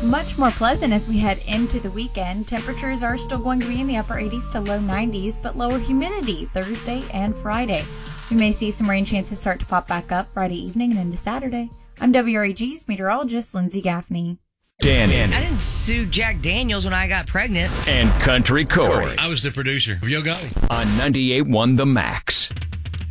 much more pleasant as we head into the weekend. Temperatures are still going to be in the upper 80s to low 90s, but lower humidity Thursday and Friday. We may see some rain chances start to pop back up Friday evening and into Saturday. I'm WREG's meteorologist Lindsay Gaffney. Danny. I didn't sue Jack Daniels when I got pregnant. And Country Corey. I was the producer of Yo Gotti. On 98.1 The Max.